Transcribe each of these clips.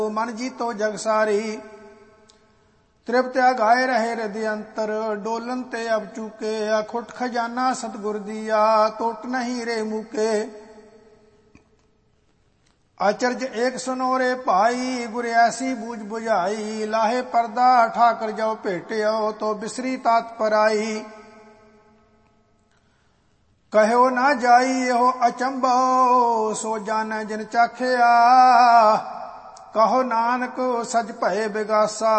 मन जीतो जग सारी। तृप्त्या गाए रहे हृदय अंतर, डोलन ते अब चूके। अखुट खजाना सतगुर दिया, टोट नहीं रे मूके। अचरज एक सुनो रे भाई, गुर ऐसी बूझ बुझाई। लाहे पर्दा ठाकर जाओ भेटियो, तो बिसरी तात पर आई। कहो ना जाई यो अचंभो, सो जाने जिन चाखिया। कहो नानक सज भय बिगासा,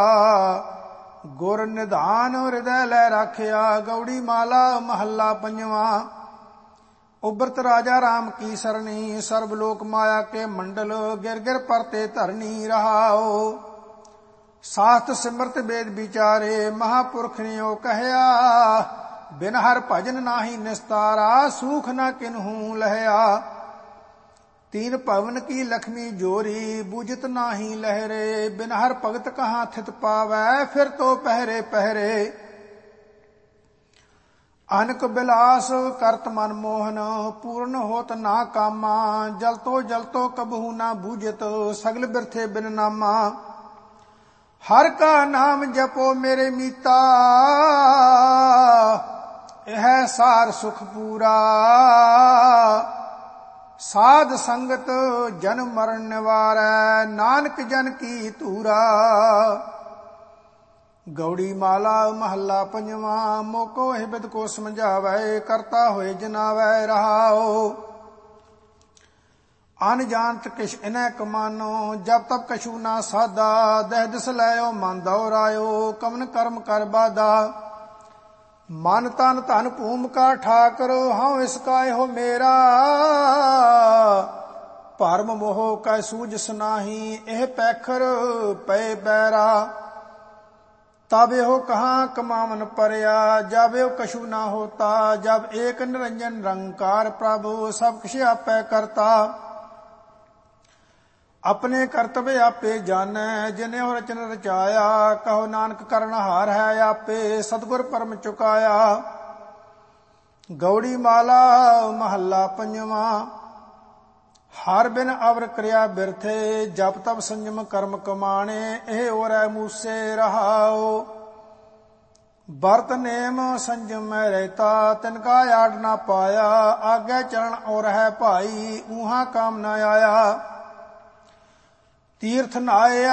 गुर निधान हृदय लै राखिया। गौड़ी माला महला पंजवा। उबरत राजा राम की सरणी, सर्वलोक माया के मंडल। गिर गिर परते धरनी रहाओ, साथ सिमरत वेद विचारे। महापुरख ने ओ कहया, बिन हर भजन नाही निस्तारा। सूख न किन्हू लहया, तीन पवन की लक्ष्मी जोरी। बूझत नाही लहरे, बिन हर भगत कहाँ थित पावै। फिर तो पहरे पहरे, अनक बिलास करत मन मोहन। पूर्ण होत ना कामा, जलतो कबहू ना बूझत। सगल बिरथे बिन नामा, हर का नाम जपो मेरे मीता। यह सार सुख पूरा, साध संगत जन मरण निवारै। नानक जन की तूरा। गौड़ी माला महला पंजवा। मोको हिबिद को समझावै, करता होए जनावै रहाओ। अन जानत किश इन्ह कमानो, जब तब कछु ना साधा। दह दिस लयो मन दौरायो, कमन कर्म कर बाधा। मन तन धन भूम का ठाकर, हाँ इसका हो मेरा। भरम मोह कै सूझ सुनाही, एह पैखर पे बैरा। तब यो कहाँ कमावन परया, जब यो कछु ना होता। जब एक निरंजन निरंकार प्रभु, सब किछ आपै करता। अपने कर्तव्य आपे जानै, जिन्हें हो रचन रचाया। कहो नानक करनहार है आपे, सतगुर परम चुकाया। गौड़ी माला महला पंजवा। हर बिन अवर क्रिया बिरथे, जप तप संयम कर्म कमाणे। एह ओरै मूसे रहाओ, बरत नेम संयम में रहता। तिनका आड़ ना पाया, आगे चरण और है भाई। ऊहा काम न आया, तीर्थ नाए